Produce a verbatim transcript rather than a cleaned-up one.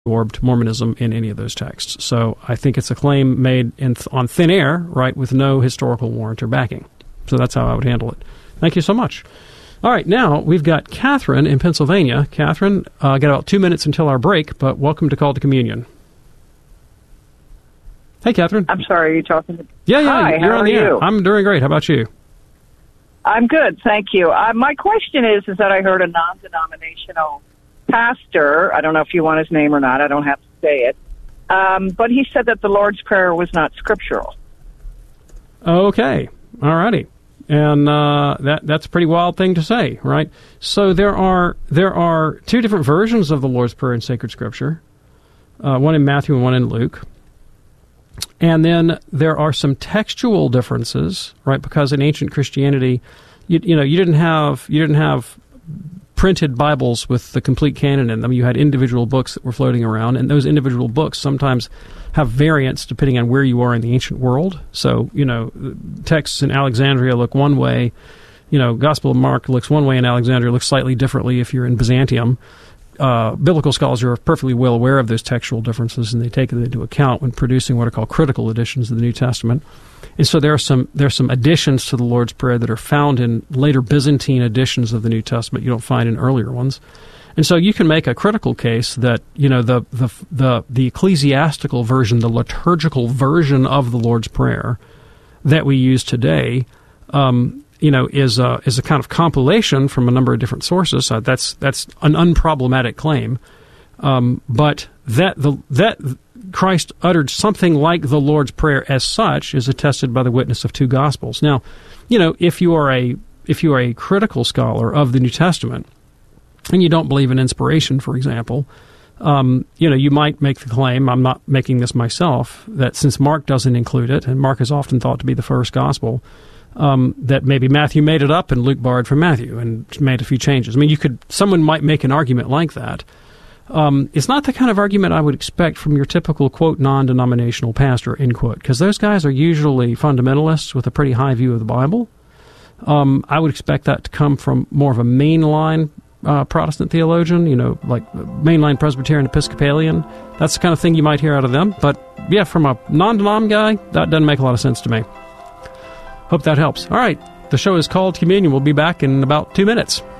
orbed Mormonism in any of those texts. So I think it's a claim made in th- on thin air, right, with no historical warrant or backing. So that's how I would handle it. Thank you so much. All right, now we've got Catherine in Pennsylvania. Catherine, uh, got about two minutes until our break, but welcome to Call to Communion. Hey, Catherine. I'm sorry, are you talking to... Yeah, yeah, Hi, you're how on are the air. you? I'm doing great. How about you? I'm good, thank you. Uh, my question is, is that I heard a non-denominational pastor, I don't know if you want his name or not, I don't have to say it, um, but he said that the Lord's Prayer was not scriptural. Okay, all righty. And uh, that that's a pretty wild thing to say, right? So there are there are two different versions of the Lord's Prayer in sacred Scripture, uh, one in Matthew and one in Luke. And then there are some textual differences, right? Because in ancient Christianity, you, you know, you didn't have you didn't have printed Bibles with the complete canon in them. You had individual books that were floating around, and those individual books sometimes have variants depending on where you are in the ancient world. So, you know, texts in Alexandria look one way. You know, Gospel of Mark looks one way in Alexandria, looks slightly differently if you're in Byzantium. Uh, biblical scholars are perfectly well aware of those textual differences, and they take it into account when producing what are called critical editions of the New Testament. And so there are some there are some additions to the Lord's Prayer that are found in later Byzantine editions of the New Testament you don't find in earlier ones. And so you can make a critical case that, you know, the the the, the ecclesiastical version, the liturgical version of the Lord's Prayer that we use today, um, you know, is a, is a kind of compilation from a number of different sources. Uh, that's that's an unproblematic claim, um, but that the that Christ uttered something like the Lord's Prayer as such is attested by the witness of two Gospels. Now, you know, if you are a if you are a critical scholar of the New Testament and you don't believe in inspiration, for example, um, you know, you might make the claim, I'm not making this myself, that since Mark doesn't include it, and Mark is often thought to be the first Gospel, Um, that maybe Matthew made it up and Luke borrowed from Matthew and made a few changes. I mean, you could, someone might make an argument like that. Um, it's not the kind of argument I would expect from your typical, quote, non-denominational pastor, end quote, because those guys are usually fundamentalists with a pretty high view of the Bible. Um, I would expect that to come from more of a mainline uh, Protestant theologian, you know, like mainline Presbyterian Episcopalian. That's the kind of thing you might hear out of them. But, yeah, from a non-denom guy, that doesn't make a lot of sense to me. Hope that helps. All right. The show is called Communion. We'll be back in about two minutes.